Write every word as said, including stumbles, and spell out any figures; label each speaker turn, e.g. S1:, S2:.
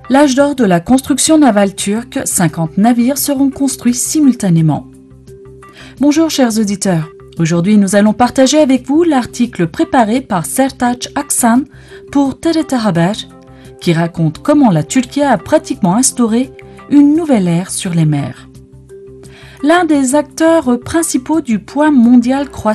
S1: L'âge d'or de la construction navale turque, cinquante navires seront construits simultanément. Bonjour chers auditeurs, aujourd'hui nous allons partager avec vous l'article préparé par Sertaç Aksan pour T R T Haber, qui raconte comment la Turquie a pratiquement instauré une nouvelle ère sur les mers. L'un des acteurs principaux du poids mondial croissant